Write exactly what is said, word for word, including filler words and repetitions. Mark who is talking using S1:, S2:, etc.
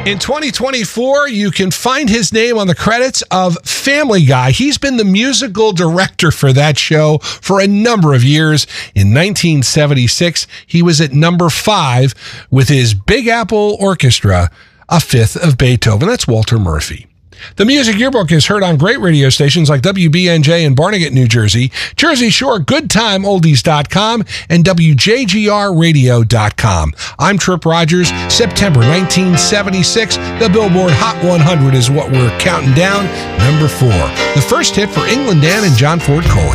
S1: In twenty twenty-four, you can find his name on the credits of Family Guy. He's been the musical director for that show for a number of years. In nineteen seventy-six, he was at number five with his Big Apple Orchestra, A Fifth of Beethoven. That's Walter Murphy. The Music Yearbook is heard on great radio stations like W B N J in Barnegat, New Jersey, Jersey Shore Good Time Oldies dot com, and W J G R radio dot com. I'm Trip Rogers. September nineteen seventy-six, the Billboard Hot one hundred is what we're counting down. Number four, the first hit for England Dan and John Ford Cole.